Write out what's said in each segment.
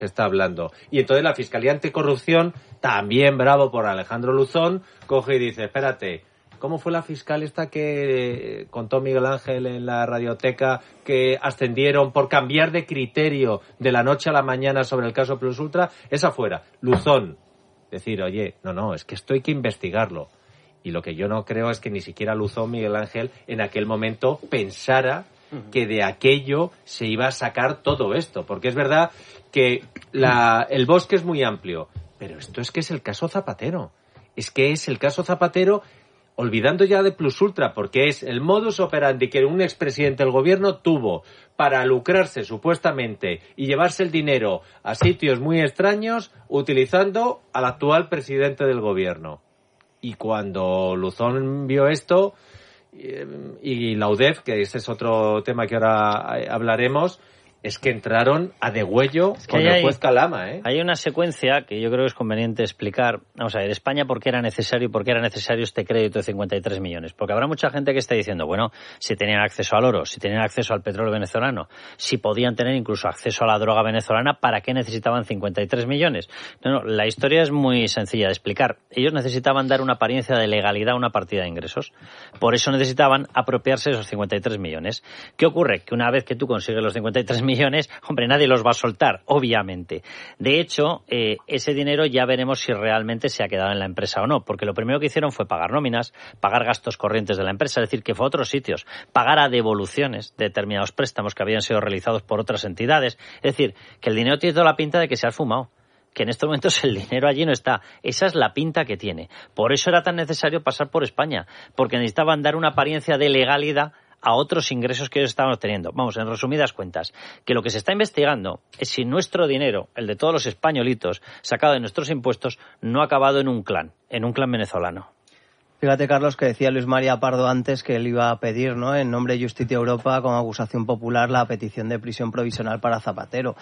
está hablando. Y entonces la Fiscalía Anticorrupción, también bravo por Alejandro Luzón, coge y dice, espérate, ¿cómo fue la fiscal esta que contó Miguel Ángel en la radioteca que ascendieron por cambiar de criterio de la noche a la mañana sobre el caso Plus Ultra? Esa fuera. Luzón. Decir, oye, no, es que esto hay que investigarlo. Y lo que yo no creo es que ni siquiera Luzón, Miguel Ángel, en aquel momento pensara que de aquello se iba a sacar todo esto. Porque es verdad que el bosque es muy amplio, pero esto es que es el caso Zapatero. Es que es el caso Zapatero, olvidando ya de Plus Ultra, porque es el modus operandi que un expresidente del gobierno tuvo para lucrarse supuestamente y llevarse el dinero a sitios muy extraños utilizando al actual presidente del gobierno. Y cuando Luzón vio esto, y la UDEF, que ese es otro tema que ahora hablaremos, es que entraron a degüello con el juez Calama, ¿eh? Hay una secuencia que yo creo que es conveniente explicar. Vamos a ver, España, ¿por qué era necesario este crédito de 53 millones? Porque habrá mucha gente que está diciendo, bueno, si tenían acceso al oro, si tenían acceso al petróleo venezolano, si podían tener incluso acceso a la droga venezolana, ¿para qué necesitaban 53 millones? No, la historia es muy sencilla de explicar. Ellos necesitaban dar una apariencia de legalidad a una partida de ingresos. Por eso necesitaban apropiarse de esos 53 millones. ¿Qué ocurre? Que una vez que tú consigues los 53 millones, hombre, nadie los va a soltar, obviamente. De hecho, ese dinero ya veremos si realmente se ha quedado en la empresa o no, porque lo primero que hicieron fue pagar nóminas, pagar gastos corrientes de la empresa, es decir, que fue a otros sitios, pagar a devoluciones de determinados préstamos que habían sido realizados por otras entidades. Es decir, que el dinero tiene toda la pinta de que se ha esfumado, que en estos momentos el dinero allí no está. Esa es la pinta que tiene. Por eso era tan necesario pasar por España, porque necesitaban dar una apariencia de legalidad a otros ingresos que ellos estaban obteniendo. Vamos, en resumidas cuentas, que lo que se está investigando es si nuestro dinero, el de todos los españolitos, sacado de nuestros impuestos, no ha acabado en un clan venezolano. Fíjate, Carlos, que decía Luis María Pardo antes que él iba a pedir, ¿no?, en nombre de Justicia Europa, como acusación popular, la petición de prisión provisional para Zapatero.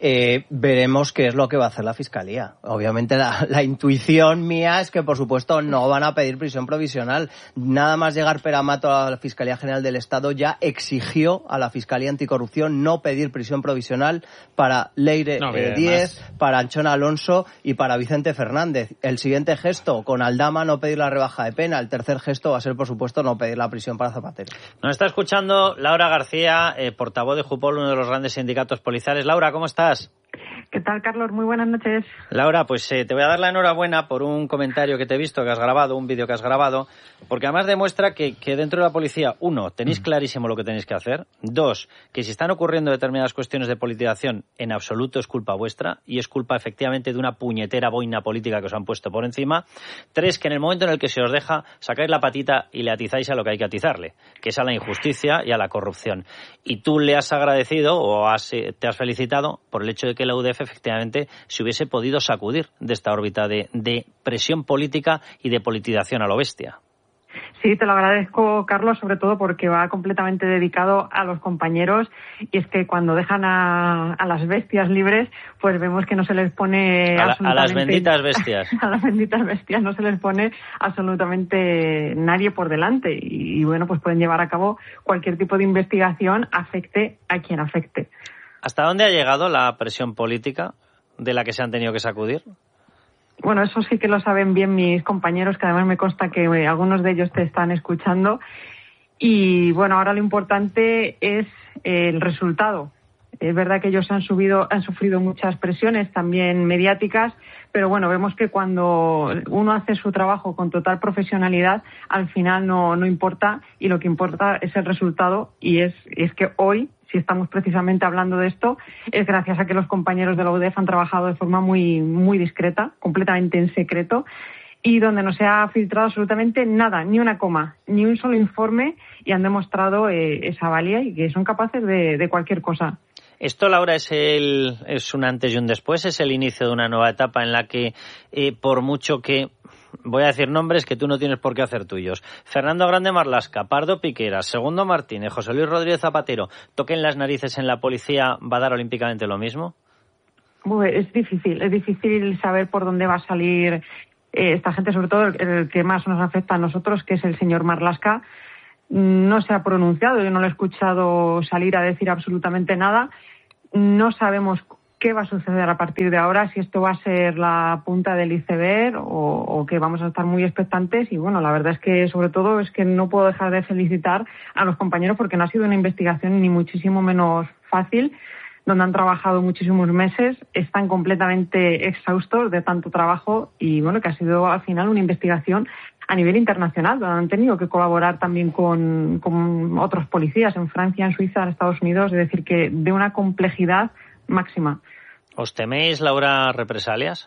Veremos qué es lo que va a hacer la Fiscalía. Obviamente la intuición mía es que, por supuesto, no van a pedir prisión provisional. Nada más llegar Peramato a la Fiscalía General del Estado, ya exigió a la Fiscalía Anticorrupción no pedir prisión provisional para Leire Díez, para Anchona Alonso y para Vicente Fernández. El siguiente gesto, con Aldama, no pedir la rebaja de pena. El tercer gesto va a ser, por supuesto, no pedir la prisión para Zapatero. Nos está escuchando Laura García, portavoz de Jupol, uno de los grandes sindicatos policiales. Laura, ¿cómo estás? ¿Qué tal, Carlos? Muy buenas noches. Laura, pues te voy a dar la enhorabuena por un comentario que te he visto, que has grabado, un vídeo que has grabado, porque además demuestra que dentro de la policía, uno, tenéis clarísimo lo que tenéis que hacer; dos, que si están ocurriendo determinadas cuestiones de politización, en absoluto es culpa vuestra, y es culpa efectivamente de una puñetera boina política que os han puesto por encima; tres, que en el momento en el que se os deja, sacáis la patita y le atizáis a lo que hay que atizarle, que es a la injusticia y a la corrupción. Y tú le has agradecido o te has felicitado por el hecho de que la UDF efectivamente se hubiese podido sacudir de esta órbita de presión política y de politización a lo bestia. Sí, te lo agradezco, Carlos, sobre todo porque va completamente dedicado a los compañeros, y es que cuando dejan a las bestias libres, pues vemos que no se les pone a las benditas bestias. A las benditas bestias no se les pone absolutamente nadie por delante, y bueno, pues pueden llevar a cabo cualquier tipo de investigación, afecte a quien afecte. ¿Hasta dónde ha llegado la presión política de la que se han tenido que sacudir? Bueno, eso sí que lo saben bien mis compañeros, que además me consta que algunos de ellos te están escuchando. Y bueno, ahora lo importante es el resultado. Es verdad que ellos han sufrido muchas presiones, también mediáticas, pero bueno, vemos que cuando uno hace su trabajo con total profesionalidad, al final no importa, y lo que importa es el resultado, y es que hoy, si estamos precisamente hablando de esto, es gracias a que los compañeros de la UDEF han trabajado de forma muy, muy discreta, completamente en secreto, y donde no se ha filtrado absolutamente nada, ni una coma, ni un solo informe, y han demostrado esa valía y que son capaces de cualquier cosa. Esto, Laura, es un antes y un después, es el inicio de una nueva etapa en la que, por mucho que, voy a decir nombres que tú no tienes por qué hacer tuyos, Fernando Grande Marlaska, Pardo Piqueras, Segundo Martínez, José Luis Rodríguez Zapatero, toquen las narices en la policía, ¿va a dar olímpicamente lo mismo? Es difícil saber por dónde va a salir esta gente, sobre todo el que más nos afecta a nosotros, que es el señor Marlaska. No se ha pronunciado, yo no lo he escuchado salir a decir absolutamente nada. No sabemos qué va a suceder a partir de ahora, si esto va a ser la punta del iceberg o que vamos a estar muy expectantes. Y bueno, la verdad es que sobre todo es que no puedo dejar de felicitar a los compañeros porque no ha sido una investigación ni muchísimo menos fácil, donde han trabajado muchísimos meses, están completamente exhaustos de tanto trabajo y bueno, que ha sido al final una investigación a nivel internacional, donde han tenido que colaborar también con otros policías en Francia, en Suiza, en Estados Unidos, es decir, que de una complejidad máxima. ¿Os teméis, Laura, represalias?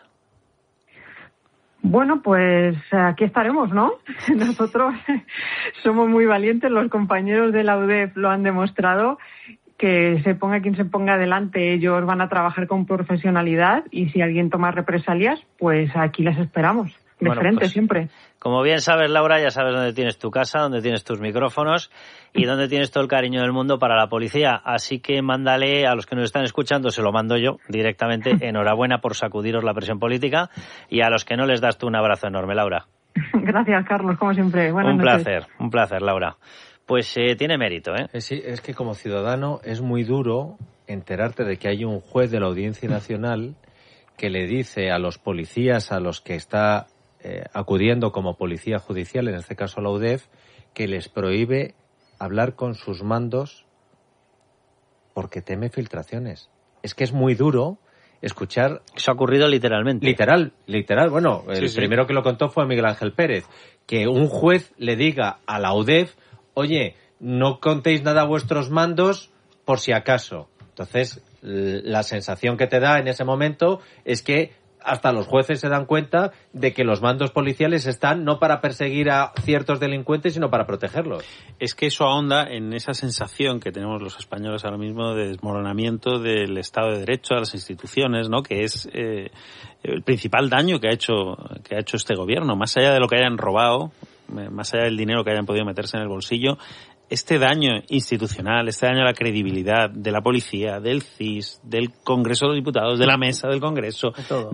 Bueno, pues aquí estaremos, ¿no? Nosotros somos muy valientes, los compañeros de la UDEF lo han demostrado, que se ponga quien se ponga delante, ellos van a trabajar con profesionalidad y si alguien toma represalias, pues aquí les esperamos, de frente pues, siempre. Como bien sabes, Laura, ya sabes dónde tienes tu casa, dónde tienes tus micrófonos y dónde tienes todo el cariño del mundo para la policía. Así que mándale a los que nos están escuchando, se lo mando yo directamente, enhorabuena por sacudiros la presión política y a los que no les das tú un abrazo enorme, Laura. Gracias, Carlos, como siempre. Buenas noches. Un placer, Laura. Pues tiene mérito, ¿eh? Sí, es que como ciudadano es muy duro enterarte de que hay un juez de la Audiencia Nacional que le dice a los policías a los que está acudiendo como policía judicial, en este caso la UDEF, que les prohíbe hablar con sus mandos porque teme filtraciones. Es que es muy duro escuchar... Eso ha ocurrido literalmente. Literal. Bueno, el primero que lo contó fue Miguel Ángel Pérez. Que un juez le diga a la UDEF, oye, no contéis nada a vuestros mandos por si acaso. Entonces, la sensación que te da en ese momento es que hasta los jueces se dan cuenta de que los mandos policiales están no para perseguir a ciertos delincuentes, sino para protegerlos. Es que eso ahonda en esa sensación que tenemos los españoles ahora mismo de desmoronamiento del Estado de Derecho, de las instituciones, ¿no? Que es el principal daño que ha hecho este gobierno, más allá de lo que hayan robado, más allá del dinero que hayan podido meterse en el bolsillo. Este daño institucional, este daño a la credibilidad de la policía, del CIS, del Congreso de los Diputados, de la Mesa del Congreso,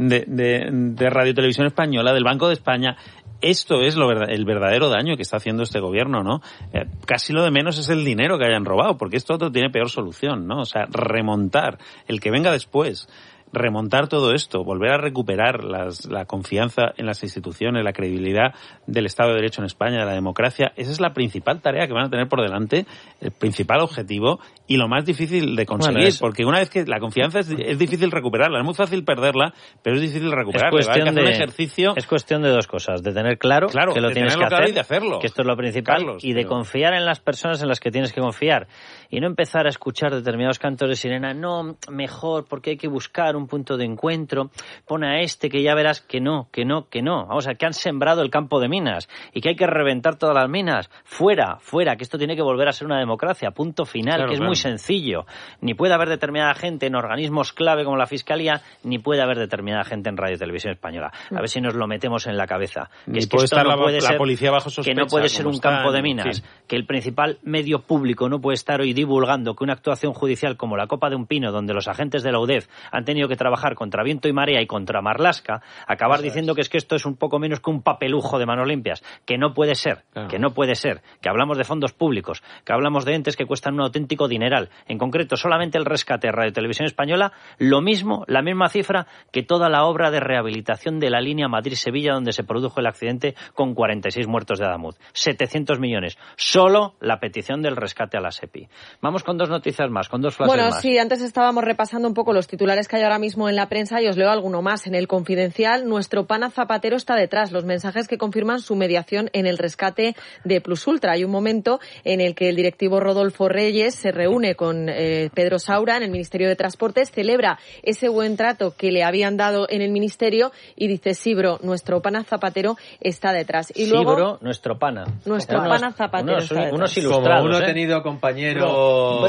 de Radio Televisión Española, del Banco de España, esto es el verdadero daño que está haciendo este gobierno, ¿no? Casi lo de menos es el dinero que hayan robado, porque esto otro tiene peor solución, ¿no? O sea, remontar, el que venga después, remontar todo esto, volver a recuperar la confianza en las instituciones, la credibilidad del Estado de Derecho en España, de la democracia, esa es la principal tarea que van a tener por delante, el principal objetivo y lo más difícil de conseguir, porque una vez que la confianza es difícil recuperarla, es muy fácil perderla, pero es difícil recuperarla. Es cuestión de dos cosas, de tener claro que lo tienes que hacer, y de hacerlo, que esto es lo principal, Carlos, y de confiar en las personas en las que tienes que confiar y no empezar a escuchar determinados cantos de sirena, no, mejor, porque hay que buscar un punto de encuentro, pon a este que ya verás que no. Vamos a ver, que han sembrado el campo de minas y que hay que reventar todas las minas. Fuera, que esto tiene que volver a ser una democracia, punto final, que es muy sencillo. Ni puede haber determinada gente en organismos clave como la Fiscalía, ni puede haber determinada gente en Radio y Televisión Española. A ver si nos lo metemos en la cabeza. Que es que esto no puede ser, la policía bajo sospecha, que no puede ser un campo de minas, que el principal medio público no puede estar hoy divulgando que una actuación judicial como la Copa de un Pino, donde los agentes de la UDEF han tenido que trabajar contra viento y marea y contra Marlaska, acabar diciendo que es que esto es un poco menos que un papelujo de manos limpias, que no puede ser, que hablamos de fondos públicos, que hablamos de entes que cuestan un auténtico dineral, en concreto solamente el rescate de Radio Televisión Española, lo mismo, la misma cifra que toda la obra de rehabilitación de la línea Madrid-Sevilla donde se produjo el accidente con 46 muertos de Adamuz, 700 millones, solo la petición del rescate a la SEPI. Vamos con dos noticias más, con dos flashes más. Bueno, sí, antes estábamos repasando un poco los titulares que hay ahora mismo en la prensa y os leo alguno más. En El Confidencial, nuestro pana Zapatero está detrás. Los mensajes que confirman su mediación en el rescate de Plus Ultra. Hay un momento en el que el directivo Rodolfo Reyes se reúne con Pedro Saura en el Ministerio de Transportes, celebra ese buen trato que le habían dado en el Ministerio y dice, sí, bro, nuestro pana Zapatero está detrás. Y luego, bro, nuestro pana. Nuestro pana Zapatero está detrás. Unos ilustrados, como uno ha tenido compañeros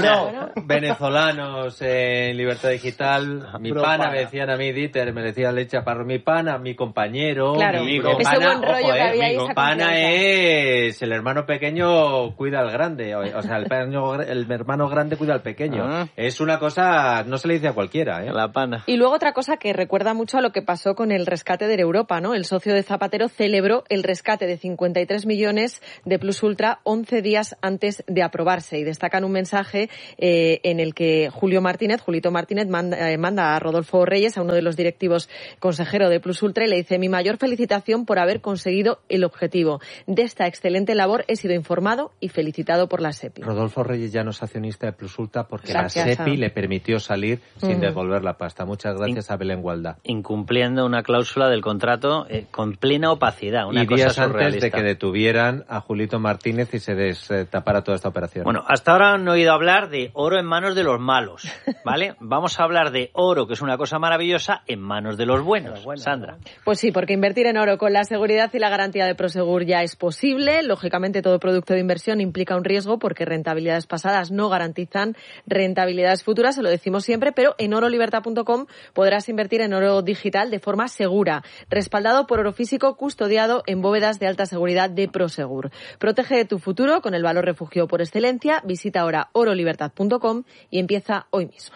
venezolanos en Libertad Digital, mi pana, me decían a mí, Dieter, me decía Leche Chaparro, mi pana, mi compañero, claro, mi ese pana, buen rollo que había ahí, mi pana es el hermano pequeño cuida al grande, o sea, el hermano grande cuida al pequeño. Es una cosa, no se le dice a cualquiera, ¿eh? La pana. Y luego otra cosa que recuerda mucho a lo que pasó con el rescate de Europa, ¿no? El socio de Zapatero celebró el rescate de 53 millones de Plus Ultra 11 días antes de aprobarse y destacan un mensaje en el que Julito Martínez manda manda a Rodolfo Reyes, a uno de los directivos consejero de Plus Ultra, y le dice: mi mayor felicitación por haber conseguido el objetivo. De esta excelente labor he sido informado y felicitado por la SEPI. Rodolfo Reyes ya no es accionista de Plus Ultra porque la SEPI le permitió salir sin devolver la pasta. Muchas gracias a Belén Gualda. Incumpliendo una cláusula del contrato con plena opacidad, una cosa días surrealista. Antes de que detuvieran a Julito Martínez y se destapara toda esta operación. Bueno, hasta ahora no he oído hablar de oro en manos de los malos, ¿vale? Vamos a hablar de oro, que es una cosa maravillosa, en manos de los buenos. Sandra. Pues sí, porque invertir en oro con la seguridad y la garantía de Prosegur ya es posible. Lógicamente, todo producto de inversión implica un riesgo porque rentabilidades pasadas no garantizan rentabilidades futuras, se lo decimos siempre, pero en orolibertad.com podrás invertir en oro digital de forma segura, respaldado por oro físico custodiado en bóvedas de alta seguridad de Prosegur. Protege tu futuro con el valor refugio por excelencia. Visita ahora orolibertad.com y empieza hoy mismo.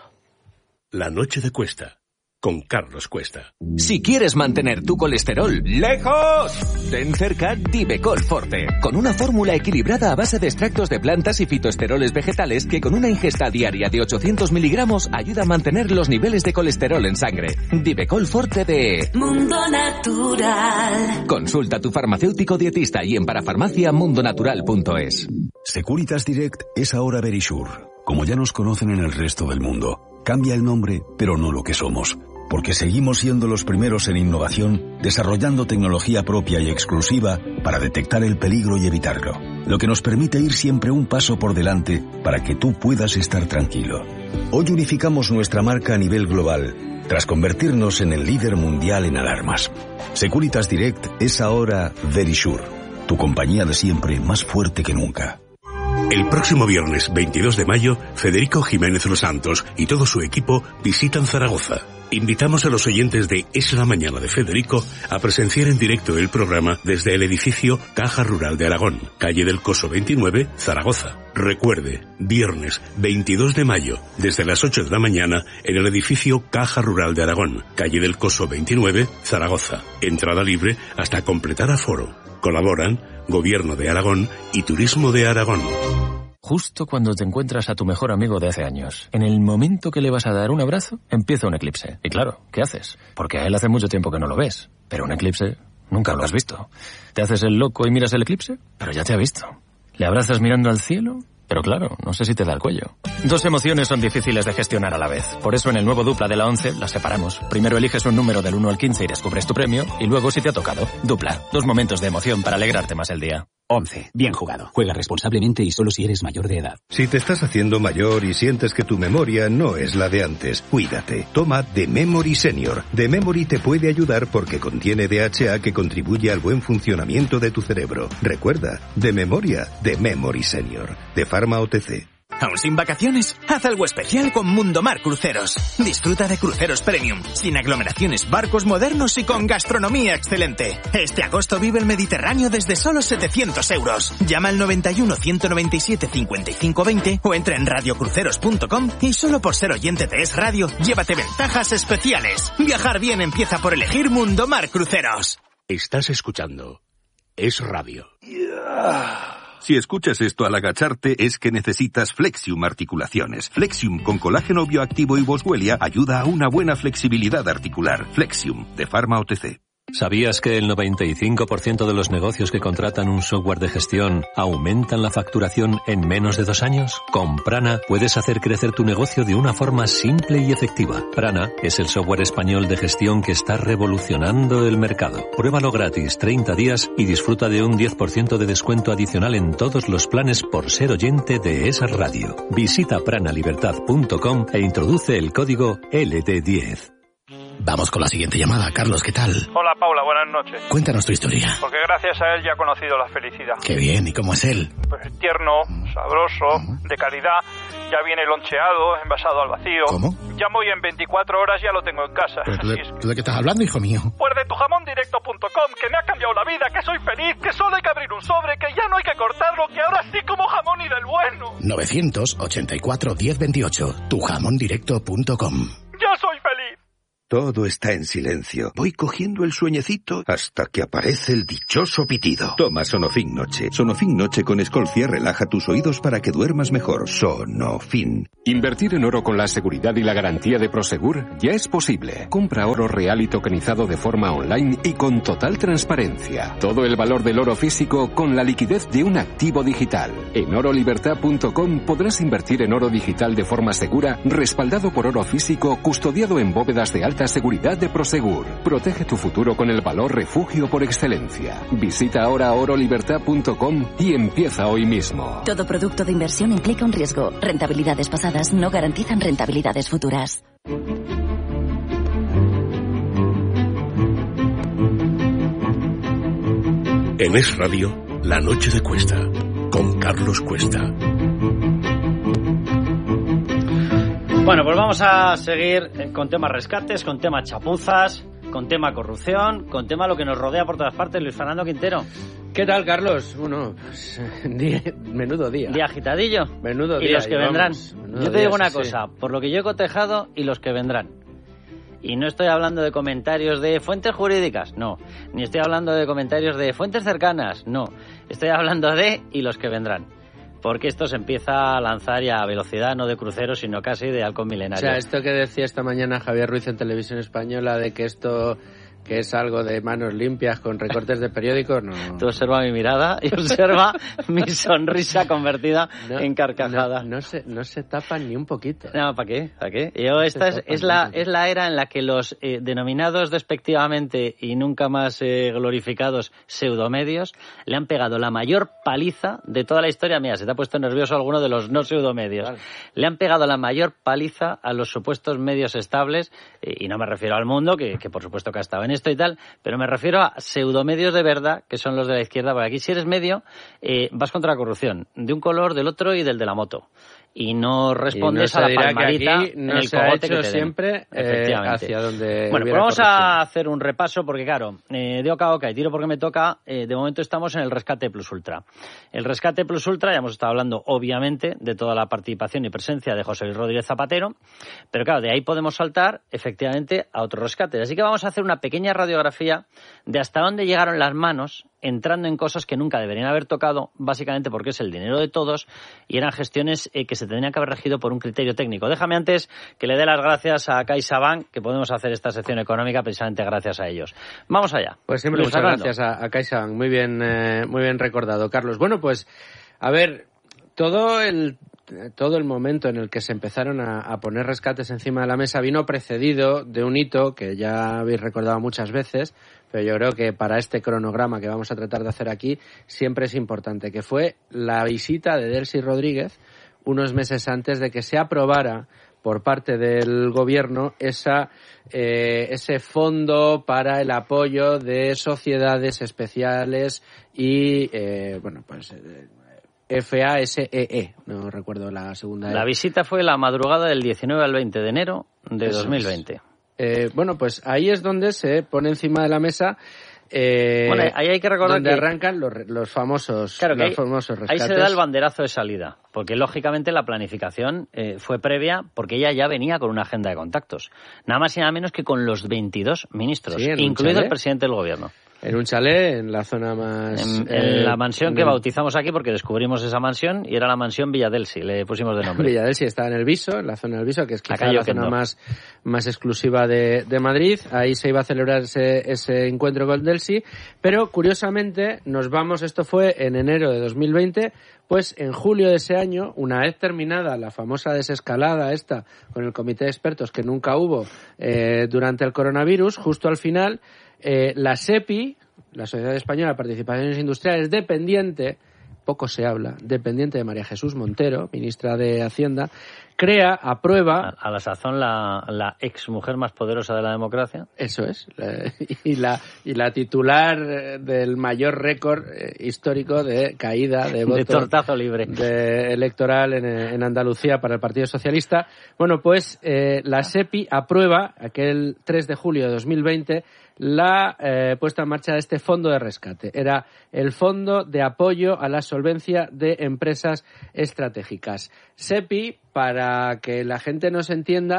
La noche de Cuesta, con Carlos Cuesta. Si quieres mantener tu colesterol lejos, ten cerca Divecol Forte, con una fórmula equilibrada a base de extractos de plantas y fitoesteroles vegetales que con una ingesta diaria de 800 miligramos ayuda a mantener los niveles de colesterol en sangre. Divecol Forte de Mundo Natural. Consulta a tu farmacéutico dietista y en parafarmaciamundonatural.es. Securitas Direct es ahora Verisure, como ya nos conocen en el resto del mundo. Cambia el nombre, pero no lo que somos. Porque seguimos siendo los primeros en innovación, desarrollando tecnología propia y exclusiva para detectar el peligro y evitarlo. Lo que nos permite ir siempre un paso por delante para que tú puedas estar tranquilo. Hoy unificamos nuestra marca a nivel global, tras convertirnos en el líder mundial en alarmas. Securitas Direct es ahora Verisure, tu compañía de siempre más fuerte que nunca. El próximo viernes 22 de mayo, Federico Jiménez Los Santos y todo su equipo visitan Zaragoza. Invitamos a los oyentes de Es la Mañana de Federico a presenciar en directo el programa desde el edificio Caja Rural de Aragón, calle del Coso 29, Zaragoza. Recuerde, viernes 22 de mayo, desde las 8 de la mañana, en el edificio Caja Rural de Aragón, calle del Coso 29, Zaragoza. Entrada libre hasta completar aforo. Colaboran Gobierno de Aragón y Turismo de Aragón. Justo cuando te encuentras a tu mejor amigo de hace años, en el momento que le vas a dar un abrazo, empieza un eclipse. Y claro, ¿qué haces? Porque a él hace mucho tiempo que no lo ves. Pero un eclipse nunca lo has visto. ¿Te haces el loco y miras el eclipse? Pero ya te ha visto. ¿Le abrazas mirando al cielo? Pero claro, no sé si te da el cuello. Dos emociones son difíciles de gestionar a la vez. Por eso en el nuevo Dupla de la 11 las separamos. Primero eliges un número del 1 al 15 y descubres tu premio. Y luego si te ha tocado. Dupla. Dos momentos de emoción para alegrarte más el día. 11. Bien jugado. Juega responsablemente y solo si eres mayor de edad. Si te estás haciendo mayor y sientes que tu memoria no es la de antes, cuídate. Toma The Memory Senior. The Memory te puede ayudar porque contiene DHA que contribuye al buen funcionamiento de tu cerebro. Recuerda, de memoria, The Memory Senior. De Pharma OTC. ¿Aún sin vacaciones? Haz algo especial con Mundomar Cruceros. Disfruta de cruceros premium, sin aglomeraciones, barcos modernos y con gastronomía excelente. Este agosto vive el Mediterráneo desde solo 700 euros. Llama al 91 197 55 20 o entra en radiocruceros.com y solo por ser oyente de Es Radio, llévate ventajas especiales. Viajar bien empieza por elegir Mundomar Cruceros. Estás escuchando Es Radio. Si escuchas esto al agacharte es que necesitas Flexium Articulaciones. Flexium con colágeno bioactivo y boswellia ayuda a una buena flexibilidad articular. Flexium, de Pharma OTC. ¿Sabías que el 95% de los negocios que contratan un software de gestión aumentan la facturación en menos de 2 años? Con Prana puedes hacer crecer tu negocio de una forma simple y efectiva. Prana es el software español de gestión que está revolucionando el mercado. Pruébalo gratis 30 días y disfruta de un 10% de descuento adicional en todos los planes por ser oyente de esa radio. Visita pranalibertad.com e introduce el código LD10. Vamos con la siguiente llamada. Carlos, ¿qué tal? Hola, Paula, buenas noches. Cuéntanos tu historia. Porque gracias a él ya he conocido la felicidad. Qué bien, ¿y cómo es él? Pues tierno, sabroso, de calidad, ya viene loncheado, envasado al vacío. ¿Cómo? Llamo y en 24 horas ya lo tengo en casa. ¿Tú de qué estás hablando, hijo mío? Pues de tujamondirecto.com, que me ha cambiado la vida, que soy feliz, que solo hay que abrir un sobre, que ya no hay que cortarlo, que ahora sí como jamón y del bueno. 984 1028, tujamondirecto.com. ¡Ya soy feliz! Todo está en silencio. Voy cogiendo el sueñecito hasta que aparece el dichoso pitido. Toma Sonofin Noche. Sonofin Noche con Escolcia relaja tus oídos para que duermas mejor. Sonofin. Invertir en oro con la seguridad y la garantía de Prosegur ya es posible. Compra oro real y tokenizado de forma online y con total transparencia. Todo el valor del oro físico con la liquidez de un activo digital. En orolibertad.com podrás invertir en oro digital de forma segura, respaldado por oro físico, custodiado en bóvedas de alta seguridad de Prosegur. Protege tu futuro con el valor refugio por excelencia. Visita ahora orolibertad.com y empieza hoy mismo. Todo producto de inversión implica un riesgo. Rentabilidades pasadas no garantizan rentabilidades futuras. En Es Radio, La Noche de Cuesta, con Carlos Cuesta. Bueno, pues vamos a seguir con temas rescates, con temas chapuzas, con tema corrupción, con tema lo que nos rodea por todas partes. Luis Fernando Quintero. ¿Qué tal, Carlos? Bueno, pues, menudo día. Día agitadillo. Menudo día. Y los que vendrán. Yo te digo una sí, cosa, por lo que yo he cotejado y los que vendrán. Y no estoy hablando de comentarios de fuentes jurídicas, no. Ni estoy hablando de comentarios de fuentes cercanas, no. Estoy hablando de y los que vendrán. Porque esto se empieza a lanzar ya a velocidad, no de crucero, sino casi de halcón milenario. O sea, esto que decía esta mañana Javier Ruiz en Televisión Española, de que esto que es algo de manos limpias con recortes de periódicos, no. Tú observa mi mirada y observa mi sonrisa convertida en carcajada. No se tapan ni un poquito. No, ¿para qué? ¿Para qué? Esta es la era en la que los denominados despectivamente y nunca más glorificados pseudomedios le han pegado la mayor paliza de toda la historia. Mira, se te ha puesto nervioso alguno de los no pseudomedios. Vale. Le han pegado la mayor paliza a los supuestos medios estables, y no me refiero al Mundo, que por supuesto que ha estado en esto y tal, pero me refiero a pseudomedios de verdad, que son los de la izquierda, porque aquí si eres medio vas contra la corrupción, de un color, del otro y del de la moto. Y no respondes a la palmadita en el cogote que te siempre hacia donde. Bueno, pues vamos a hacer un repaso porque, claro, de oca a oca y tiro porque me toca, de momento estamos en el rescate plus ultra. El rescate plus ultra, ya hemos estado hablando obviamente de toda la participación y presencia de José Luis Rodríguez Zapatero, pero claro, de ahí podemos saltar efectivamente a otros rescates. Así que vamos a hacer una pequeña radiografía de hasta dónde llegaron las manos entrando en cosas que nunca deberían haber tocado, básicamente porque es el dinero de todos y eran gestiones que se tendrían que haber regido por un criterio técnico. Déjame antes que le dé las gracias a CaixaBank, que podemos hacer esta sección económica precisamente gracias a ellos. Vamos allá. Pues siempre muchas gracias a CaixaBank. Muy bien recordado, Carlos. Bueno, pues, a ver, todo el momento en el que se empezaron a poner rescates encima de la mesa vino precedido de un hito que ya habéis recordado muchas veces, pero yo creo que para este cronograma que vamos a tratar de hacer aquí siempre es importante, que fue la visita de Delcy Rodríguez unos meses antes de que se aprobara por parte del gobierno ese fondo para el apoyo de sociedades especiales y FASEE, no recuerdo la segunda. La visita fue la madrugada del 19 al 20 de enero de 2020. Bueno, pues ahí es donde se pone encima de la mesa bueno, ahí hay que recordar donde que arrancan los famosos rescates. Ahí se da el banderazo de salida, porque lógicamente la planificación fue previa, porque ella ya venía con una agenda de contactos, nada más y nada menos que con los 22 ministros, sí, incluido el presidente del gobierno. En un chalet, en la zona más... En la mansión que bautizamos aquí, porque descubrimos esa mansión, y era la mansión Villadelsi, le pusimos de nombre. Villadelsi está en el Viso, en la zona del Viso, que es quizá la zona más exclusiva de Madrid. Ahí se iba a celebrar ese encuentro con Delcy, pero curiosamente esto fue en enero de 2020, pues en julio de ese año, una vez terminada la famosa desescalada esta con el comité de expertos que nunca hubo durante el coronavirus, justo al final... la SEPI, la Sociedad Española de Participaciones Industriales, dependiente, poco se habla, dependiente de María Jesús Montero, ministra de Hacienda, aprueba... A la sazón la exmujer más poderosa de la democracia. Eso es, y la titular del mayor récord histórico de caída de voto... De tortazo libre. Electoral en Andalucía para el Partido Socialista. Bueno, pues la SEPI aprueba aquel 3 de julio de 2020 la puesta en marcha de este fondo de rescate. Era el Fondo de Apoyo a la Solvencia de Empresas Estratégicas. SEPI, para que la gente nos entienda,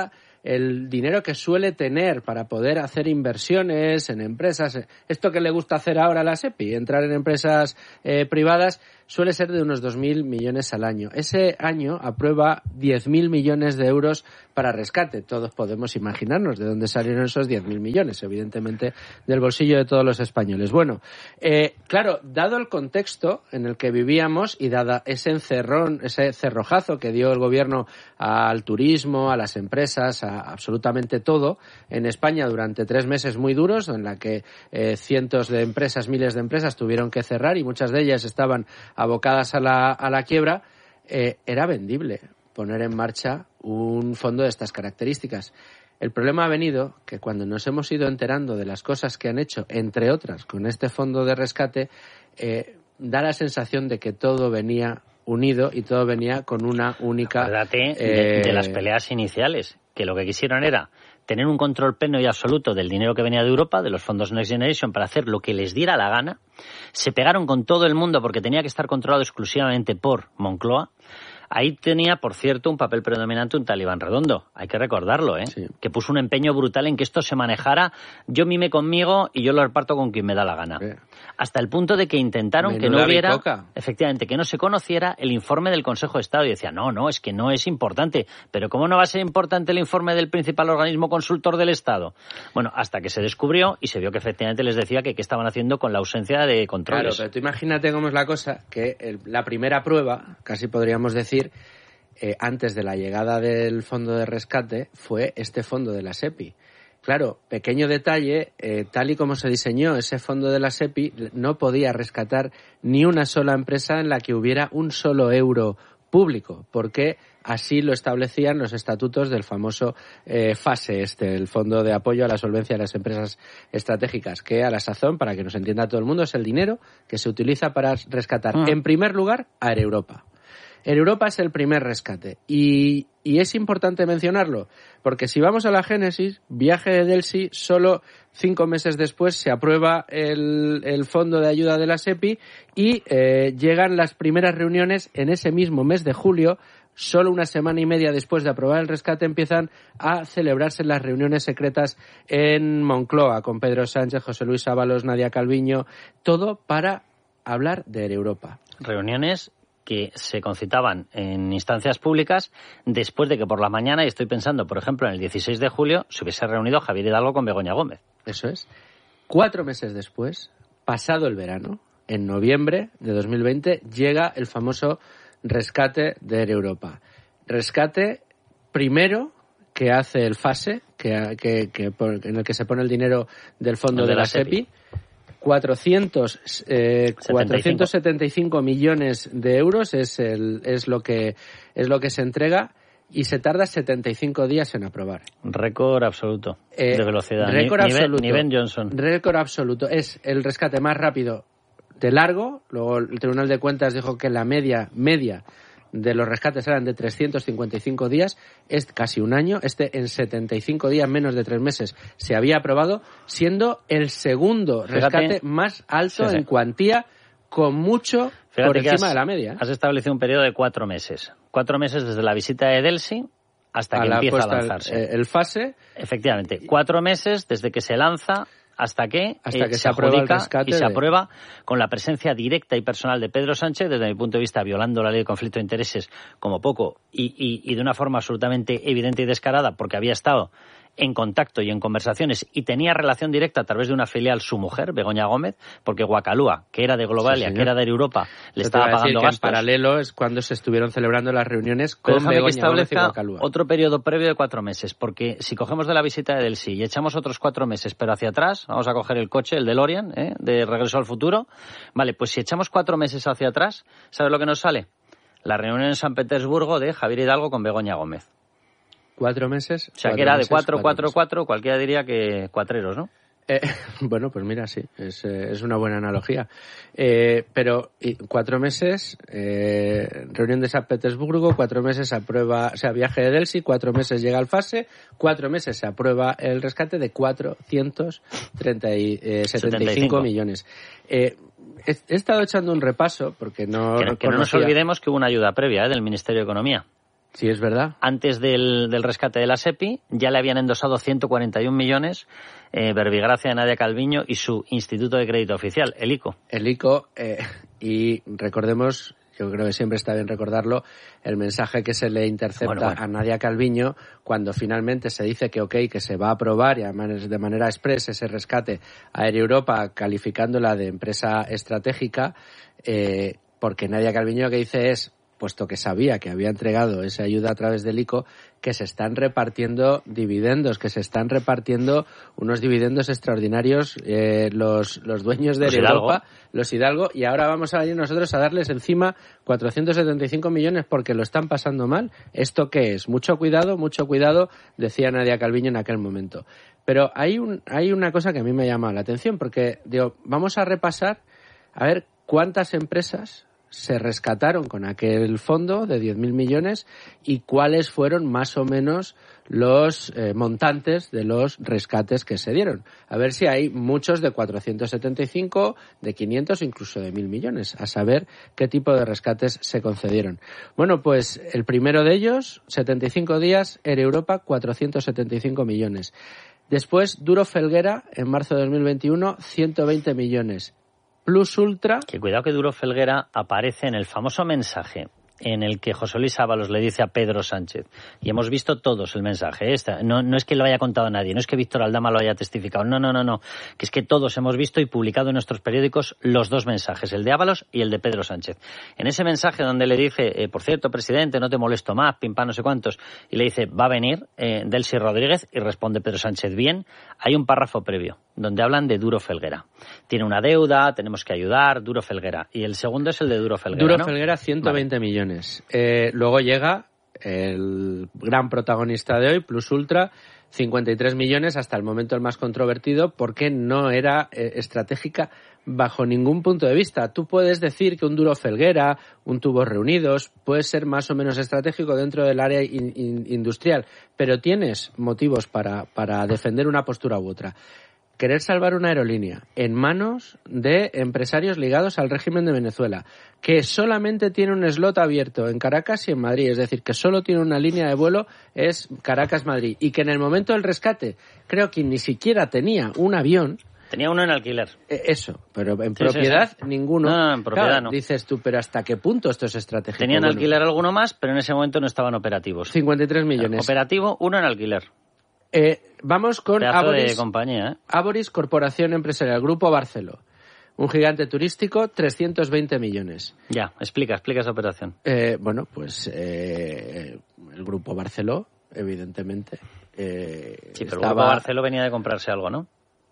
el dinero que suele tener para poder hacer inversiones en empresas, esto que le gusta hacer ahora a la SEPI, entrar en empresas privadas, suele ser de unos 2.000 millones al año. Ese año aprueba 10.000 millones de euros para rescate. Todos podemos imaginarnos de dónde salieron esos 10.000 millones, evidentemente del bolsillo de todos los españoles. Bueno, claro, dado el contexto en el que vivíamos y dada ese encerrón, ese cerrojazo que dio el gobierno al turismo, a las empresas, a absolutamente todo en España durante 3 meses muy duros, en la que cientos de empresas, miles de empresas tuvieron que cerrar y muchas de ellas estaban abocadas a la quiebra, era vendible poner en marcha un fondo de estas características. El problema ha venido que cuando nos hemos ido enterando de las cosas que han hecho, entre otras, con este fondo de rescate, da la sensación de que todo venía unido y todo venía con una única... Acuérdate de las peleas iniciales, que lo que quisieron era tener un control pleno y absoluto del dinero que venía de Europa, de los fondos Next Generation, para hacer lo que les diera la gana. Se pegaron con todo el mundo porque tenía que estar controlado exclusivamente por Moncloa. Ahí tenía, por cierto, un papel predominante un talibán redondo, hay que recordarlo, sí. Que puso un empeño brutal en que esto se manejara, yo mime conmigo y yo lo reparto con quien me da la gana. Hasta el punto de que intentaron que no hubiera, efectivamente, que no se conociera el informe del Consejo de Estado. Y decía, no, es que no es importante. Pero ¿cómo no va a ser importante el informe del principal organismo consultor del Estado? Bueno, hasta que se descubrió y se vio que efectivamente les decía que qué estaban haciendo con la ausencia de controles. Claro, pero tú imagínate cómo es la cosa, que la primera prueba, casi podríamos decir, antes de la llegada del fondo de rescate, fue este fondo de la SEPI. Claro, pequeño detalle, tal y como se diseñó ese fondo de la SEPI, no podía rescatar ni una sola empresa en la que hubiera un solo euro público, porque así lo establecían los estatutos del famoso FASE, el Fondo de Apoyo a la Solvencia de las Empresas Estratégicas, que a la sazón, para que nos entienda todo el mundo, es el dinero que se utiliza para rescatar, en primer lugar, a Air Europa. Air Europa es el primer rescate y es importante mencionarlo porque si vamos a la génesis, viaje de Delsi, solo 5 meses después se aprueba el fondo de ayuda de la SEPI y llegan las primeras reuniones en ese mismo mes de julio. Solo una semana y media después de aprobar el rescate empiezan a celebrarse las reuniones secretas en Moncloa con Pedro Sánchez, José Luis Ábalos, Nadia Calviño, todo para hablar de Air Europa. Reuniones que se concitaban en instancias públicas después de que por la mañana, y estoy pensando, por ejemplo, en el 16 de julio, se hubiese reunido Javier Hidalgo con Begoña Gómez. Eso es. 4 meses después, pasado el verano, en noviembre de 2020, llega el famoso rescate de Air Europa. Rescate primero que hace el FASE, en el que se pone el dinero del fondo de la SEPI. 475 millones de euros es lo que se entrega y se tarda 75 días en aprobar. Récord absoluto de velocidad. Récord absoluto. Ni Ben Johnson. Récord absoluto. Es el rescate más rápido de largo. Luego el Tribunal de Cuentas dijo que la media de los rescates eran de 355 días, es casi un año. En 75 días, menos de 3 meses, se había aprobado, siendo el segundo rescate más alto en cuantía, con mucho por encima de la media. Has establecido un periodo de 4 meses. 4 meses desde la visita de Delsi hasta que empieza a lanzarse. El FASE. Efectivamente, 4 meses desde que se lanza hasta que se aprueba el rescate y se aprueba con la presencia directa y personal de Pedro Sánchez, desde mi punto de vista violando la ley de conflicto de intereses como poco y de una forma absolutamente evidente y descarada, porque había estado en contacto y en conversaciones y tenía relación directa a través de una filial su mujer, Begoña Gómez, porque Guacalúa, que era de Globalia, que era de Air Europa, le estaba pagando gastos. En paralelo es cuando se estuvieron celebrando las reuniones con Begoña Gómez y Guacalúa. Otro periodo previo de 4 meses, porque si cogemos de la visita de Delsi y echamos otros 4 meses, pero hacia atrás, vamos a coger el coche, el DeLorean, de Regreso al Futuro, vale, pues si echamos 4 meses hacia atrás, ¿sabes lo que nos sale? La reunión en San Petersburgo de Javier Hidalgo con Begoña Gómez. 4 meses. O sea, que era de 4, cualquiera diría que cuatreros, ¿no? Bueno, pues mira, sí, es una buena analogía. Pero 4 meses, reunión de San Petersburgo, 4 meses aprueba, o sea, viaje de Delsi, 4 meses llega al FASE, 4 meses se aprueba el rescate de 475 millones. He estado echando un repaso, porque no... Que no nos olvidemos que hubo una ayuda previa del Ministerio de Economía. Sí, es verdad. Antes del rescate de la SEPI ya le habían endosado 141 millones Verbigracia de Nadia Calviño y su Instituto de Crédito Oficial, el ICO. El ICO, y recordemos, yo creo que siempre está bien recordarlo, el mensaje que se le intercepta a Nadia Calviño cuando finalmente se dice que que se va a aprobar y además de manera expresa ese rescate a Air Europa calificándola de empresa estratégica, porque Nadia Calviño lo que dice es, puesto que sabía que había entregado esa ayuda a través del ICO, que se están repartiendo dividendos, que se están repartiendo unos dividendos extraordinarios los dueños de Europa, los Hidalgo, y ahora vamos a venir nosotros a darles encima 475 millones porque lo están pasando mal. ¿Esto qué es? Mucho cuidado, decía Nadia Calviño en aquel momento. Pero hay una cosa que a mí me ha llamado la atención, porque vamos a repasar a ver cuántas empresas se rescataron con aquel fondo de 10.000 millones y cuáles fueron más o menos los montantes de los rescates que se dieron. A ver si hay muchos de 475, de 500, incluso de 1.000 millones, a saber qué tipo de rescates se concedieron. Bueno, pues el primero de ellos, 75 días, Air Europa, 475 millones. Después, Duro Felguera, en marzo de 2021, 120 millones. Plus Ultra. Que cuidado que Duro Felguera aparece en el famoso mensaje en el que José Luis Ábalos le dice a Pedro Sánchez, y hemos visto todos el mensaje, no es que lo haya contado nadie, no es que Víctor Aldama lo haya testificado, no, que es que todos hemos visto y publicado en nuestros periódicos los dos mensajes, el de Ábalos y el de Pedro Sánchez. En ese mensaje donde le dice, por cierto, presidente, no te molesto más, pim pam, no sé cuántos, y le dice, va a venir Delcy Rodríguez, y responde Pedro Sánchez, bien, hay un párrafo previo donde hablan de Duro Felguera. Tiene una deuda, tenemos que ayudar, Duro Felguera. Y el segundo es el de Duro Felguera, Duro ¿no? Felguera, 120 millones. Luego llega el gran protagonista de hoy, Plus Ultra, 53 millones, hasta el momento el más controvertido, porque no era estratégica bajo ningún punto de vista. Tú puedes decir que un Duro Felguera, un Tubos Reunidos, puede ser más o menos estratégico dentro del área industrial, pero tienes motivos para defender una postura u otra. Querer salvar una aerolínea en manos de empresarios ligados al régimen de Venezuela, que solamente tiene un slot abierto en Caracas y en Madrid, es decir, que solo tiene una línea de vuelo, es Caracas-Madrid, y que en el momento del rescate creo que ni siquiera tenía un avión. Tenía uno en alquiler. Eso, pero en propiedad ninguno. No, en propiedad claro, no. Dices tú, pero ¿hasta qué punto esto es estratégico? Tenían en alquiler alguno más, pero en ese momento no estaban operativos. 53 millones. Operativo, uno en alquiler. Vamos con Aboris, de compañía, Aboris Corporación Empresarial, Grupo Barceló. Un gigante turístico, 320 millones. Ya, explica esa operación. Bueno, pues el Grupo Barceló, evidentemente. Sí, pero el Grupo Barceló venía de comprarse algo, ¿no?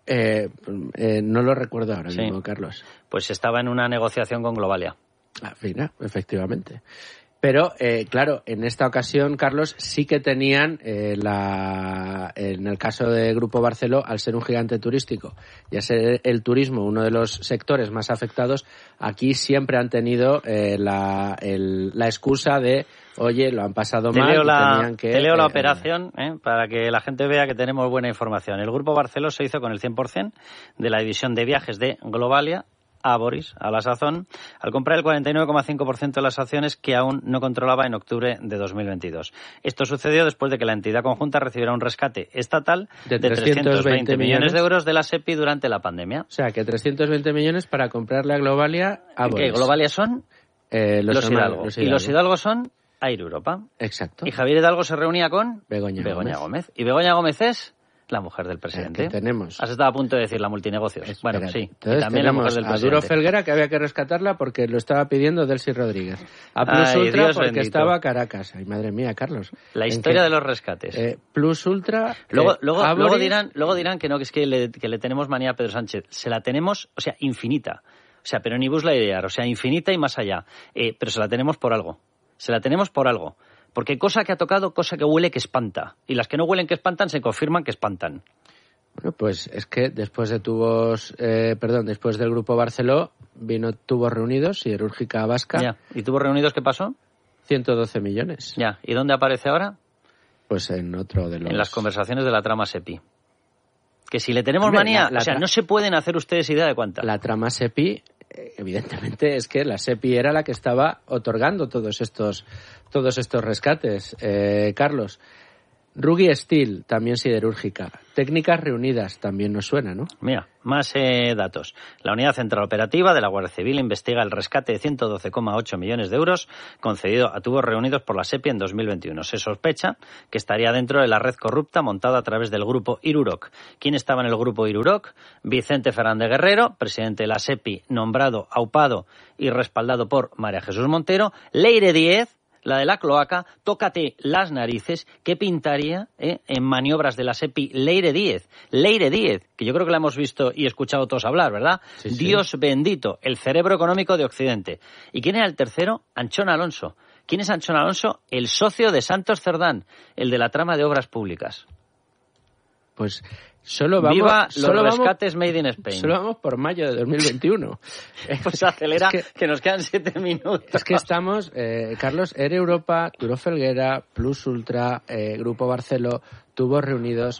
No lo recuerdo ahora mismo, Carlos. Pues estaba en una negociación con Globalia. Efectivamente. Pero, claro, en esta ocasión, Carlos, sí que tenían, en el caso de Grupo Barceló, al ser un gigante turístico, ya ser el turismo uno de los sectores más afectados, aquí siempre han tenido la excusa de, oye, lo han pasado mal. Te leo la operación para que la gente vea que tenemos buena información. El Grupo Barceló se hizo con el 100% de la división de viajes de Globalia, Aboris, a la sazón, al comprar el 49,5% de las acciones que aún no controlaba en octubre de 2022. Esto sucedió después de que la entidad conjunta recibiera un rescate estatal de 320 millones de euros de la SEPI durante la pandemia. O sea, que 320 millones para comprarle a Globalia Aboris. ¿Qué Globalia son? Los Hidalgo. Y los Hidalgo son Air Europa. Exacto. Y Javier Hidalgo se reunía con Begoña Gómez. Y Begoña Gómez es la mujer del presidente. Que tenemos. Has estado a punto de decir la multinegocios. Espérate. Bueno, sí. Entonces, y también la mujer del a presidente. Duro Felguera, que había que rescatarla porque lo estaba pidiendo Delcy Rodríguez. A Plus Ultra Dios porque bendito. estaba Caracas. Ay, madre mía, Carlos. La historia de los rescates. Plus Ultra. Luego dirán que no, que es que le tenemos manía a Pedro Sánchez. Se la tenemos, o sea, infinita. O sea, pero ni bus la idear. O sea, infinita y más allá. Pero se la tenemos por algo. Porque cosa que ha tocado, cosa que huele que espanta. Y las que no huelen que espantan se confirman que espantan. Bueno, pues es que después del Grupo Barceló vino Tubos Reunidos, Siderúrgica Vasca. Ya. ¿Y Tubos Reunidos qué pasó? 112 millones. Ya. ¿Y dónde aparece ahora? Pues en otro de los... En las conversaciones de la trama SEPI. Que si le tenemos manía, no se pueden hacer ustedes idea de cuánta. La trama SEPI evidentemente es que la SEPI era la que estaba otorgando todos estos rescates. Carlos, Rugby Steel, también siderúrgica. Técnicas Reunidas, también nos suena, ¿no? Mira, más datos. La Unidad Central Operativa de la Guardia Civil investiga el rescate de 112,8 millones de euros concedido a tubos reunidos por la SEPI en 2021. Se sospecha que estaría dentro de la red corrupta montada a través del grupo Iruroc. ¿Quién estaba en el grupo Iruroc? Vicente Fernández Guerrero, presidente de la SEPI, nombrado, aupado y respaldado por María Jesús Montero. Leire Díez, la de la cloaca, tócate las narices, ¿qué pintaría en maniobras de la SEPI Leire Díez? Leire Díez, que yo creo que la hemos visto y escuchado todos hablar, ¿verdad? Sí, sí. Dios bendito, el cerebro económico de Occidente. ¿Y quién era el tercero? Anchón Alonso. ¿Quién es Anchón Alonso? El socio de Santos Cerdán, el de la trama de obras públicas. Pues solo vamos... ¡Viva los rescates made in Spain! Solo vamos por mayo de 2021. Pues acelera, que nos quedan 7 minutos. Es que estamos, Carlos, Air Europa, Turó Felguera, Plus Ultra, Grupo Barceló, Tubos Reunidos,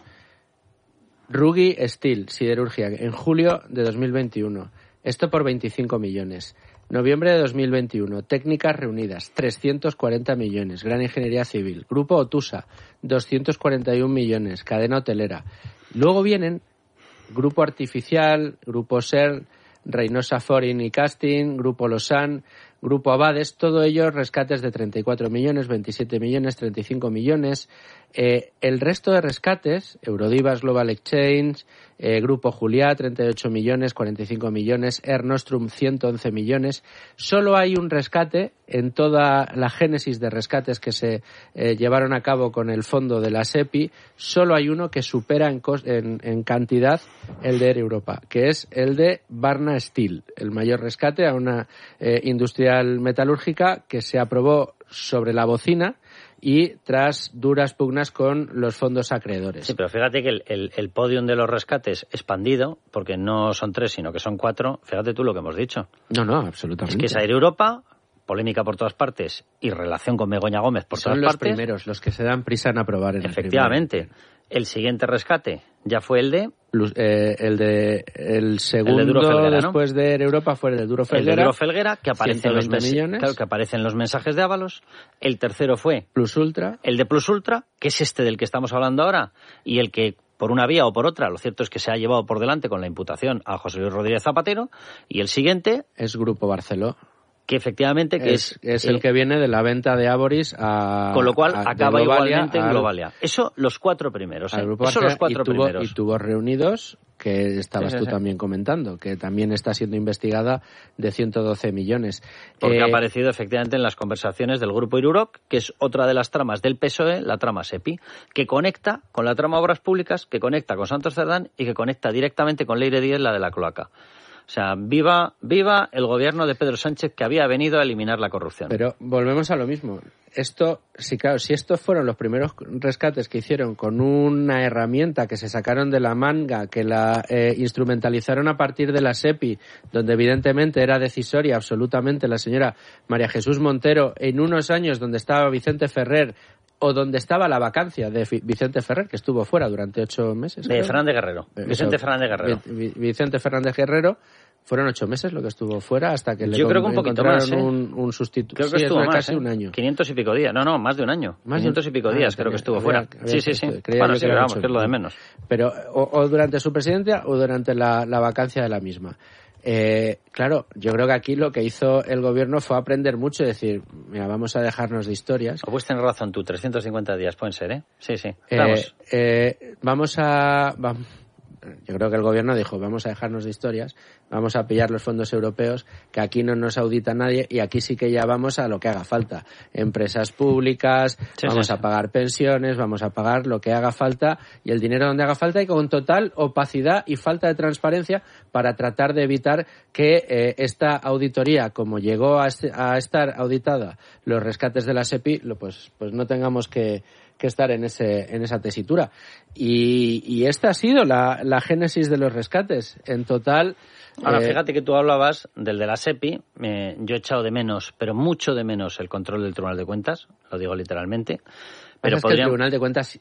Rugby Steel, siderurgia, en julio de 2021. Esto por 25 millones. Noviembre de 2021, Técnicas Reunidas, 340 millones. Gran Ingeniería Civil. Grupo Otusa, 241 millones. Cadena hotelera. Luego vienen Grupo Artificial, Grupo SER, Reynosa Foreign y Casting, Grupo Lausanne, Grupo Abades, todo ello rescates de 34 millones, 27 millones, 35 millones. El resto de rescates, Eurodivas Global Exchange, Grupo Juliá, 38 millones, 45 millones, Air Nostrum, 111 millones. Solo hay un rescate en toda la génesis de rescates que se llevaron a cabo con el fondo de la SEPI, solo hay uno que supera en cantidad el de Air Europa, que es el de Varna Steel, el mayor rescate a una industrial metalúrgica que se aprobó sobre la bocina y tras duras pugnas con los fondos acreedores. Sí, pero fíjate que el podium de los rescates expandido, porque no son 3, sino que son 4, fíjate tú lo que hemos dicho. No, absolutamente. Es que es Air Europa, polémica por todas partes, y relación con Begoña Gómez por todas partes. Son los primeros, los que se dan prisa en aprobar en efectivamente. El siguiente rescate ya fue el de... El segundo el de Duro Felguera, después ¿no? de Europa fue el de Duro Felguera. El de Duro Felguera, que aparece, que aparece en los mensajes de Ábalos. El tercero fue... Plus Ultra. El de Plus Ultra, que es este del que estamos hablando ahora, y el que por una vía o por otra, lo cierto es que se ha llevado por delante con la imputación a José Luis Rodríguez Zapatero, y el siguiente... Es Grupo Barceló. Que efectivamente que es el que viene de la venta de Aboris a... Con lo cual acaba igualmente en Globalia. Eso los 4 primeros. Eso los 4 primeros. Y Tubos Reunidos, que estabas tú también comentando, que también está siendo investigada de 112 millones. Porque ha aparecido efectivamente en las conversaciones del Grupo Iruroc, que es otra de las tramas del PSOE, la trama SEPI, que conecta con la trama Obras Públicas, que conecta con Santos Cerdán y que conecta directamente con Leire Díez, la de la cloaca. O sea, viva el gobierno de Pedro Sánchez, que había venido a eliminar la corrupción. Pero volvemos a lo mismo. Si estos fueron los primeros rescates que hicieron con una herramienta que se sacaron de la manga, que la instrumentalizaron a partir de la SEPI, donde evidentemente era decisoria absolutamente la señora María Jesús Montero, en unos años donde estaba Vicente Ferrer, o donde estaba la vacancia de Vicente Ferrer, que estuvo fuera durante 8 meses. De Fernández Guerrero. Vicente Fernández Guerrero. Vicente Fernández Guerrero. Fueron 8 meses lo que estuvo fuera hasta que yo creo que un poquito más, un sustituto. Creo que estuvo más, casi un año. 500 y pico días. No, más de un año. 500 y pico días creo que estuvo fuera. Sí. Bueno, sí, vamos, que es lo de menos. Pero o durante su presidencia o durante la vacancia de la misma. Claro, yo creo que aquí lo que hizo el gobierno fue aprender mucho y decir, mira, vamos a dejarnos de historias. O pues tienes razón tú, 350 días pueden ser, ¿eh? Sí. Vamos. Yo creo que el gobierno dijo, vamos a dejarnos de historias, vamos a pillar los fondos europeos, que aquí no nos audita nadie y aquí sí que ya vamos a lo que haga falta. Empresas públicas, vamos a pagar pensiones, vamos a pagar lo que haga falta y el dinero donde haga falta y con total opacidad y falta de transparencia para tratar de evitar que esta auditoría, como llegó a estar auditada los rescates de la SEPI, pues no tengamos que estar en esa tesitura. Y esta ha sido la génesis de los rescates. En total... Ahora, fíjate que tú hablabas del de la SEPI. Yo he echado de menos, pero mucho de menos, el control del Tribunal de Cuentas. Lo digo literalmente. Pero que el Tribunal de Cuentas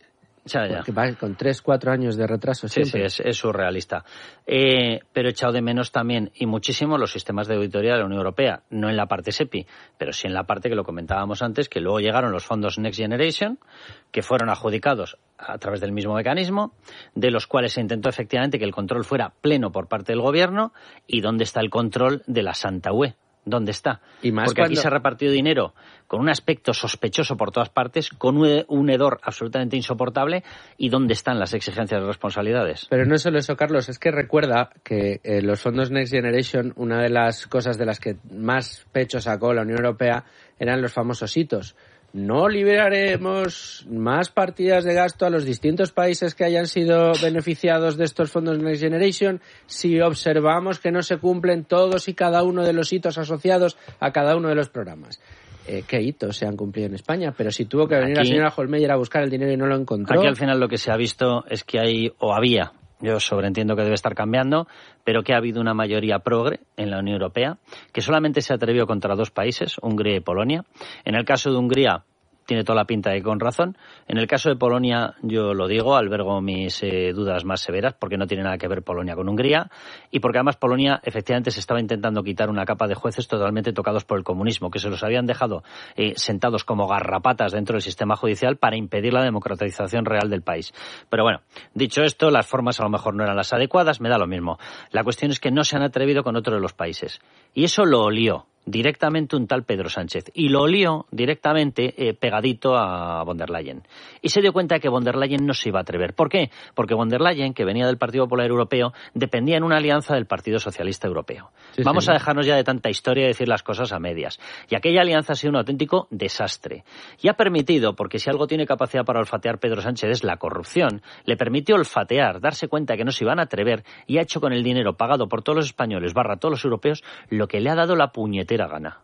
Ya. Con 3-4 años de retraso siempre. Sí, es surrealista. Pero he echado de menos también, y muchísimo, los sistemas de auditoría de la Unión Europea. No en la parte SEPI, pero sí en la parte que lo comentábamos antes, que luego llegaron los fondos Next Generation, que fueron adjudicados a través del mismo mecanismo, de los cuales se intentó efectivamente que el control fuera pleno por parte del gobierno. ¿Y dónde está el control de la Santa UE? ¿Dónde está? Y más porque aquí se ha repartido dinero con un aspecto sospechoso por todas partes, con un hedor absolutamente insoportable. ¿Y dónde están las exigencias de responsabilidades? Pero no solo eso, Carlos, es que recuerda que los fondos Next Generation, una de las cosas de las que más pecho sacó la Unión Europea eran los famosos hitos. No liberaremos más partidas de gasto a los distintos países que hayan sido beneficiados de estos fondos Next Generation si observamos que no se cumplen todos y cada uno de los hitos asociados a cada uno de los programas. ¿Qué hitos se han cumplido en España? Pero si tuvo que venir la señora Hohlmeier a buscar el dinero y no lo encontró. Aquí al final lo que se ha visto es que había, yo sobreentiendo que debe estar cambiando, pero que ha habido una mayoría progre en la Unión Europea, que solamente se atrevió contra 2 países, Hungría y Polonia. En el caso de Hungría, tiene toda la pinta de que con razón. En el caso de Polonia, yo lo digo, albergo mis dudas más severas, porque no tiene nada que ver Polonia con Hungría, y porque además Polonia efectivamente se estaba intentando quitar una capa de jueces totalmente tocados por el comunismo, que se los habían dejado sentados como garrapatas dentro del sistema judicial para impedir la democratización real del país. Pero bueno, dicho esto, las formas a lo mejor no eran las adecuadas, me da lo mismo. La cuestión es que no se han atrevido con otro de los países. Y eso lo olió directamente un tal Pedro Sánchez, y lo olió directamente pegadito a von der Leyen. Y se dio cuenta de que von der Leyen no se iba a atrever. ¿Por qué? Porque von der Leyen, que venía del Partido Popular Europeo, dependía en una alianza del Partido Socialista Europeo. Vamos a dejarnos ya de tanta historia y decir las cosas a medias. Y aquella alianza ha sido un auténtico desastre. Y ha permitido, porque si algo tiene capacidad para olfatear Pedro Sánchez es la corrupción, le permitió olfatear, darse cuenta de que no se iban a atrever, y ha hecho con el dinero pagado por todos los españoles / todos los europeos lo que le ha dado la puñetera gana.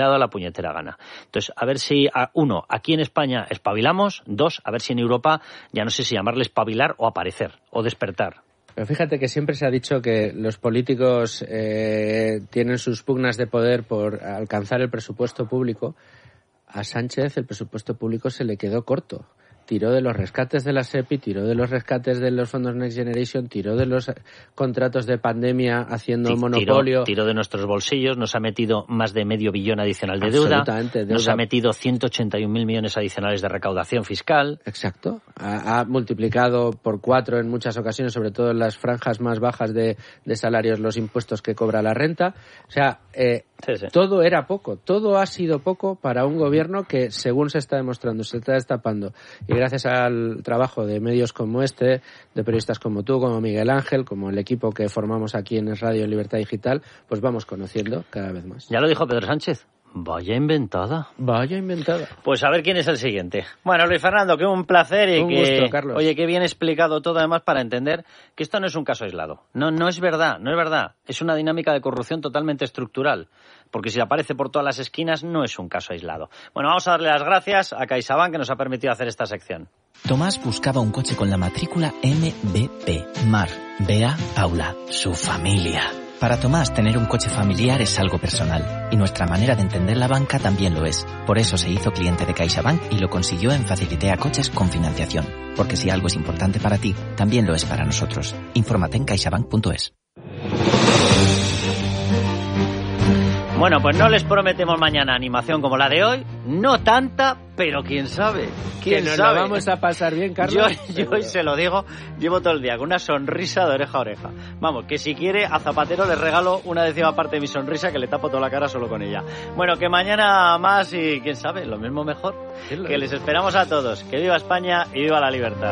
Entonces, a ver si, uno, aquí en España espabilamos, 2, a ver si en Europa, ya no sé si llamarle espabilar o aparecer, o despertar. Pero fíjate que siempre se ha dicho que los políticos tienen sus pugnas de poder por alcanzar el presupuesto público. A Sánchez el presupuesto público se le quedó corto. Tiró de los rescates de la SEPI, tiró de los rescates de los fondos Next Generation, tiró de los contratos de pandemia haciendo monopolio. Tiró de nuestros bolsillos, nos ha metido más de $500 millones adicional de deuda. Nos ha metido 181.000 millones adicionales de recaudación fiscal. Exacto. Ha multiplicado por 4 en muchas ocasiones, sobre todo en las franjas más bajas de salarios, los impuestos que cobra la renta. O sea, todo era poco, todo ha sido poco para un gobierno que, según se está demostrando, se está destapando. Y gracias al trabajo de medios como este, de periodistas como tú, como Miguel Ángel, como el equipo que formamos aquí en Radio Libertad Digital, pues vamos conociendo cada vez más. Ya lo dijo Pedro Sánchez. Vaya inventada. Pues a ver quién es el siguiente. Bueno, Luis Fernando, que un placer y un gusto, Carlos. Oye, qué bien explicado todo, además, para entender que esto no es un caso aislado. No es verdad. Es una dinámica de corrupción totalmente estructural. Porque si aparece por todas las esquinas, no es un caso aislado. Bueno, vamos a darle las gracias a CaixaBank, que nos ha permitido hacer esta sección. Tomás buscaba un coche con la matrícula MBP. Mar, Bea, Paula, su familia. Para Tomás, tener un coche familiar es algo personal, y nuestra manera de entender la banca también lo es. Por eso se hizo cliente de CaixaBank y lo consiguió en Facilitea Coches con financiación. Porque si algo es importante para ti, también lo es para nosotros. Infórmate en caixabank.es. Bueno, pues no les prometemos mañana animación como la de hoy, no tanta, pero quién sabe. Que nos la vamos a pasar bien, Carlos. Yo hoy se lo digo, llevo todo el día con una sonrisa de oreja a oreja. Vamos, que si quiere, a Zapatero le regalo una 10ª parte de mi sonrisa, que le tapo toda la cara solo con ella. Bueno, que mañana más y quién sabe, lo mismo mejor. Que les esperamos a todos. Que viva España y viva la libertad.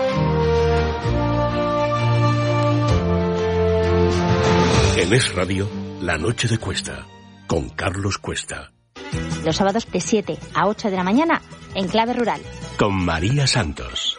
En Es Radio, La Noche de Cuesta, con Carlos Cuesta. Los sábados de 7 a 8 de la mañana en Clave Rural. Con María Santos.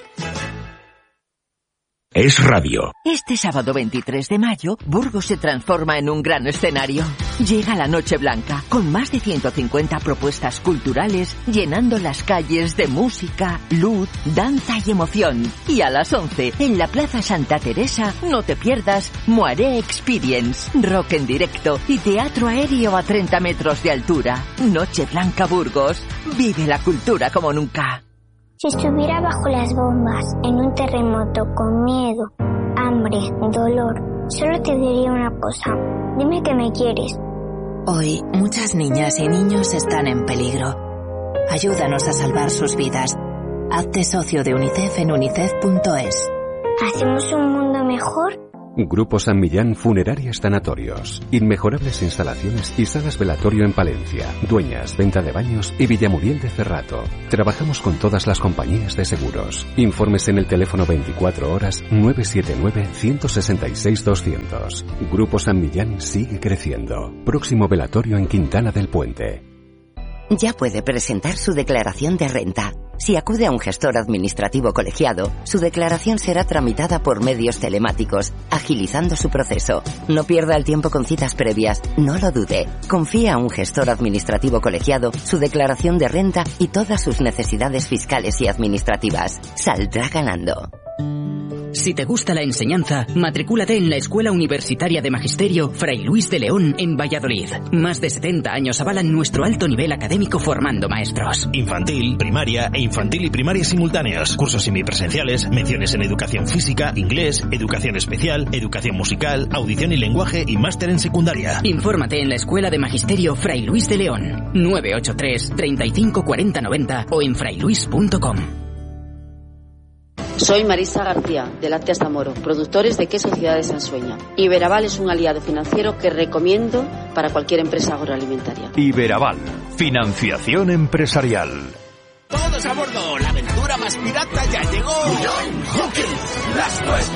Es Radio. Este sábado 23 de mayo, Burgos se transforma en un gran escenario. Llega la Noche Blanca, con más de 150 propuestas culturales, llenando las calles de música, luz, danza y emoción. Y a las 11, en la Plaza Santa Teresa, no te pierdas Moaré Experience, rock en directo y teatro aéreo a 30 metros de altura. Noche Blanca Burgos. Vive la cultura como nunca. Si estuviera bajo las bombas, en un terremoto, con miedo, hambre, dolor, solo te diría una cosa. Dime que me quieres. Hoy, muchas niñas y niños están en peligro. Ayúdanos a salvar sus vidas. Hazte socio de UNICEF en unicef.es. ¿Hacemos un mundo mejor? Grupo San Millán Funerarias Tanatorios. Inmejorables instalaciones y salas velatorio en Palencia. Dueñas, venta de baños y Villamuriel de Cerrato. Trabajamos con todas las compañías de seguros. Informes en el teléfono 24 horas 979-166-200. Grupo San Millán sigue creciendo. Próximo velatorio en Quintana del Puente. Ya puede presentar su declaración de renta. Si acude a un gestor administrativo colegiado, su declaración será tramitada por medios telemáticos, agilizando su proceso. No pierda el tiempo con citas previas, no lo dude. Confíe a un gestor administrativo colegiado su declaración de renta y todas sus necesidades fiscales y administrativas. Saldrá ganando. Si te gusta la enseñanza, matricúlate en la Escuela Universitaria de Magisterio Fray Luis de León en Valladolid. Más de 70 años avalan nuestro alto nivel académico formando maestros. Infantil, primaria e infantil y primaria simultáneos. Cursos semipresenciales, menciones en educación física, inglés, educación especial, educación musical, audición y lenguaje y máster en secundaria. Infórmate en la Escuela de Magisterio Fray Luis de León. 983 35 40 90 o en frailuis.com. Soy Marisa García, de Lácteas Zamoro, productores de queso Ciudad de Sansueña. Iberaval es un aliado financiero que recomiendo para cualquier empresa agroalimentaria. Iberaval, financiación empresarial. Todos a bordo, la aventura más pirata ya llegó.